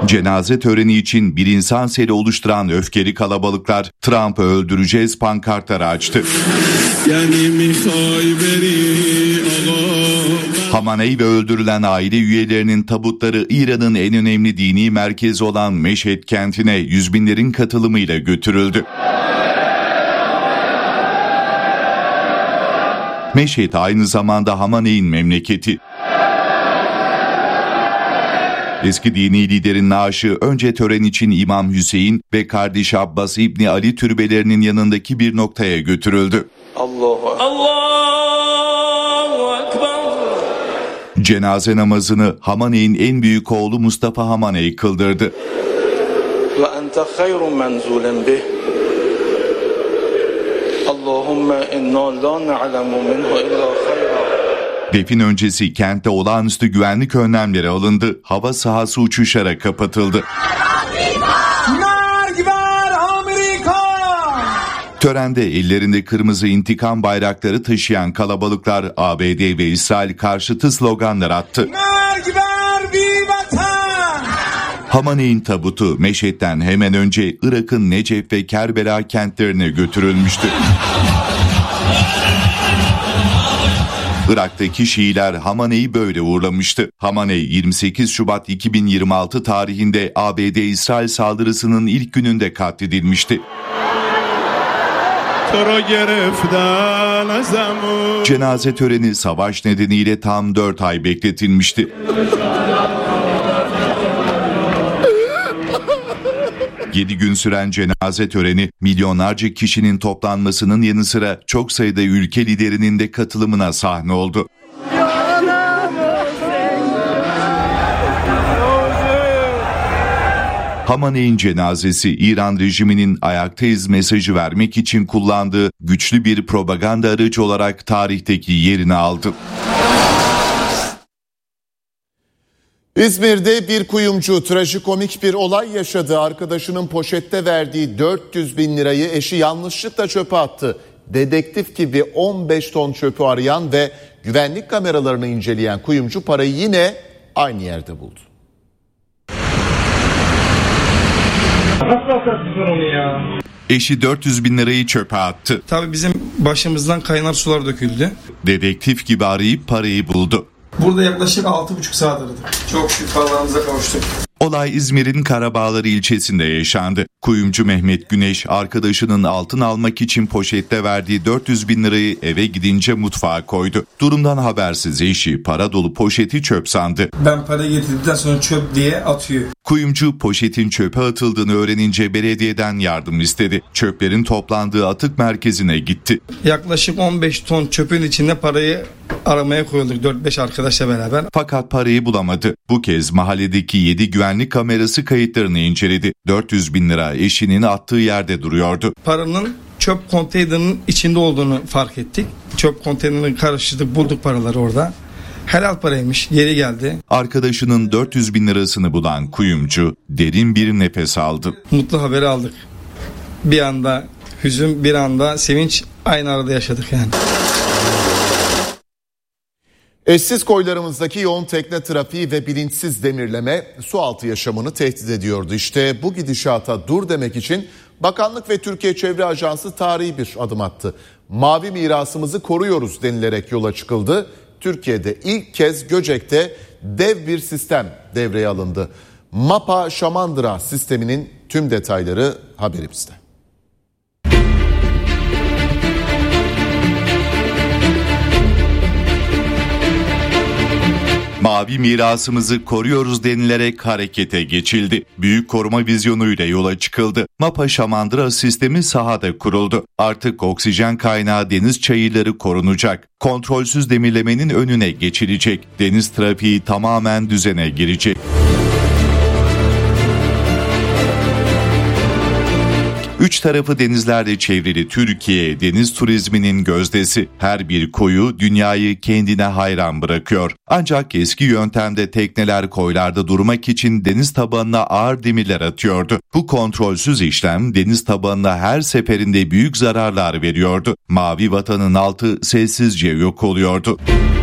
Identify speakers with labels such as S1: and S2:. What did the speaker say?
S1: Cenaze töreni için bir insan seli oluşturan öfkeli kalabalıklar Trump'ı öldüreceğiz pankartları açtı. Hamaney ve öldürülen aile üyelerinin tabutları İran'ın en önemli dini merkezi olan Meşhed kentine yüz binlerin katılımıyla götürüldü. Meşhed aynı zamanda Hamaney'in memleketi. Eski dini liderin naaşı önce tören için İmam Hüseyin ve kardeşi Abbas İbni Ali türbelerinin yanındaki bir noktaya götürüldü. Allahu Ekber. Cenaze namazını Hamaney'in en büyük oğlu Mustafa Hamaney kıldırdı. Ve ente hayrun menzulen bih. Allahümme inna la na'lemu minhu illa hayra. Defin öncesi kentte olağanüstü güvenlik önlemleri alındı. Hava sahası uçuşlara kapatıldı. Törende ellerinde kırmızı intikam bayrakları taşıyan kalabalıklar ABD ve İsrail karşıtı sloganlar attı. Hamaney'in tabutu Meşhed'den hemen önce Irak'ın Necef ve Kerbela kentlerine götürülmüştü. Irak'taki Şiiler Hamaney'i böyle uğurlamıştı. Hamaney 28 Şubat 2026 tarihinde ABD-İsrail saldırısının ilk gününde katledilmişti. Cenaze töreni savaş nedeniyle tam 4 ay bekletilmişti. Yedi gün süren cenaze töreni milyonlarca kişinin toplanmasının yanı sıra çok sayıda ülke liderinin de katılımına sahne oldu. Hamaney'in cenazesi İran rejiminin ayaktayız mesajı vermek için kullandığı güçlü bir propaganda aracı olarak tarihteki yerini aldı.
S2: İzmir'de bir kuyumcu trajikomik bir olay yaşadı. Arkadaşının poşette verdiği 400 bin lirayı eşi yanlışlıkla çöpe attı. Dedektif gibi 15 ton çöpü arayan ve güvenlik kameralarını inceleyen kuyumcu parayı yine aynı yerde buldu.
S3: Nasıl atarsın onu ya?
S1: Eşi 400 bin lirayı çöpe attı.
S3: Tabii bizim başımızdan kaynar sular döküldü.
S1: Dedektif gibi arayıp parayı buldu.
S3: Burada yaklaşık 6,5 saat aradık. Çok şükür paralarımıza kavuştuk.
S1: Olay İzmir'in Karabağlar ilçesinde yaşandı. Kuyumcu Mehmet Güneş arkadaşının altın almak için poşette verdiği 400 bin lirayı eve gidince mutfağa koydu. Durumdan habersiz eşi para dolu poşeti çöp sandı.
S3: Ben parayı getirdikten sonra çöp diye atıyor.
S1: Kuyumcu poşetin çöpe atıldığını öğrenince belediyeden yardım istedi. Çöplerin toplandığı atık merkezine gitti.
S3: Yaklaşık 15 ton çöpün içinde parayı aramaya koyulduk 4-5 arkadaşla beraber.
S1: Fakat parayı bulamadı. Bu kez mahalledeki 7 güvenlik kamerası kayıtlarını inceledi. 400 bin lira eşinin attığı yerde duruyordu.
S3: Paranın çöp konteynerinin içinde olduğunu fark ettik. Çöp konteynerini karıştırdık, bulduk paraları orada. Helal paraymış, geri geldi.
S1: Arkadaşının 400 bin lirasını bulan kuyumcu derin bir nefes aldı.
S3: Mutlu haberi aldık. Bir anda hüzün, bir anda sevinç aynı arada yaşadık yani.
S2: Eşsiz koylarımızdaki yoğun tekne trafiği ve bilinçsiz demirleme sualtı yaşamını tehdit ediyordu. İşte bu gidişata dur demek için Bakanlık ve Türkiye Çevre Ajansı tarihi bir adım attı. Mavi mirasımızı koruyoruz denilerek yola çıkıldı. Türkiye'de ilk kez Göcek'te dev bir sistem devreye alındı. MAPA Şamandıra sisteminin tüm detayları haberimizde.
S1: Mavi mirasımızı koruyoruz denilerek harekete geçildi. Büyük koruma vizyonuyla yola çıkıldı. MAPA Şamandıra sistemi sahada kuruldu. Artık oksijen kaynağı deniz çayırları korunacak. Kontrolsüz demirlemenin önüne geçilecek. Deniz trafiği tamamen düzene girecek. Üç tarafı denizlerle çevrili Türkiye, deniz turizminin gözdesi. Her bir koyu dünyayı kendine hayran bırakıyor. Ancak eski yöntemde tekneler koylarda durmak için deniz tabanına ağır demirler atıyordu. Bu kontrolsüz işlem deniz tabanına her seferinde büyük zararlar veriyordu. Mavi vatanın altı sessizce yok oluyordu.